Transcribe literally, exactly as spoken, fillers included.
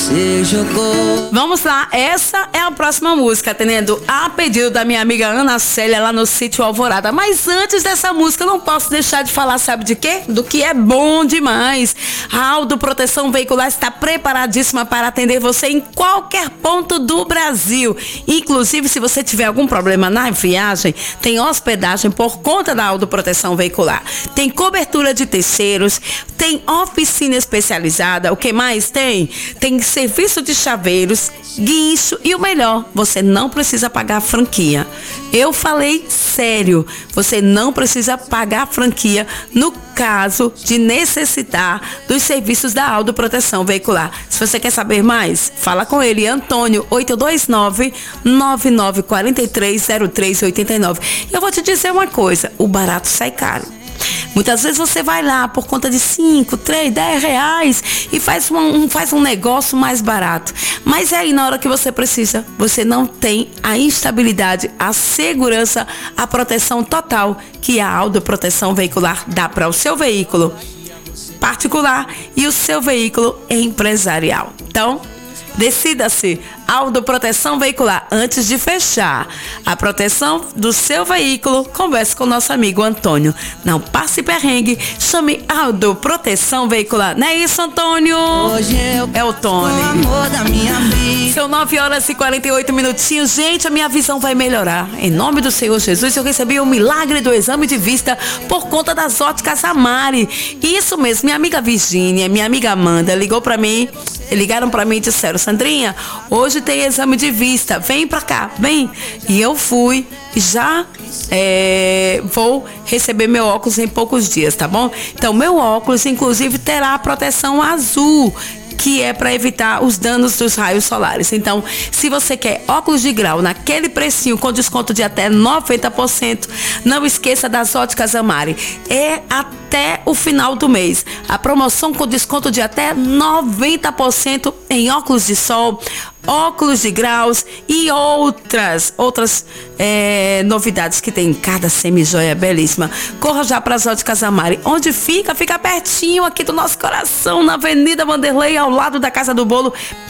você jogou. Vamos lá, essa é a próxima música, atendendo a pedido da minha amiga Ana Célia lá no sítio Alvorada. Mas antes dessa música, eu não posso deixar de falar, sabe de quê? Do que é bom demais. A Aldo Proteção Veicular está preparadíssima para atender você em qualquer ponto do Brasil. Inclusive, se você tiver algum problema na viagem, tem hospedagem por conta da Aldo Proteção Veicular. Tem cobertura de terceiros, tem oficina especializada. O que mais tem? Tem serviço de chaveiros, guincho e o melhor, você não precisa pagar a franquia. Eu falei sério, você não precisa pagar a franquia no caso de necessitar dos serviços da Aldo Proteção Veicular. Se você quer saber mais, fala com ele, Antônio, oito dois nove, nove nove quatro três, zero três oito nove. Eu vou te dizer uma coisa, o barato sai caro. Muitas vezes você vai lá por conta de cinco, três, dez reais e faz um, faz um negócio mais barato. Mas aí na hora que você precisa, você não tem a estabilidade, a segurança, a proteção total que a Aldo Proteção Veicular dá para o seu veículo particular e o seu veículo empresarial. Então, decida-se, Aldo Proteção Veicular, antes de fechar a proteção do seu veículo, converse com o nosso amigo Antônio. Não passe perrengue, chame Aldo Proteção Veicular. Não é isso, Antônio? Hoje eu é o Tony. o amor da minha vida. São nove horas e quarenta e oito minutinhos. Gente, a minha visão vai melhorar. Em nome do Senhor Jesus, eu recebi o milagre do exame de vista por conta das óticas Amari. Isso mesmo, minha amiga Virgínia, minha amiga Amanda ligou pra mim, ligaram pra mim e disseram, Sandrinha, hoje tem exame de vista, vem pra cá, vem. E eu fui, já é, vou receber meu óculos em poucos dias, tá bom? Então, meu óculos, inclusive, terá a proteção azul, que é para evitar os danos dos raios solares. Então, se você quer óculos de grau naquele precinho com desconto de até noventa por cento, não esqueça das óticas Amari. É até o final do mês. A promoção com desconto de até noventa por cento em óculos de sol, óculos de graus e outras, outras é, novidades que tem em cada semijoia belíssima. Corra já para as óticas Amari. Onde fica? Fica pertinho aqui do nosso coração, na Avenida Vanderlei, ao lado da Casa do Bolo.